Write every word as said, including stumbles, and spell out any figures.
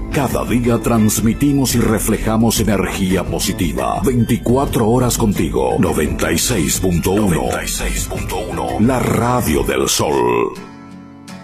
Cada día transmitimos y reflejamos energía positiva. veinticuatro horas contigo. noventa y seis punto uno. noventa y seis punto uno. La radio del sol.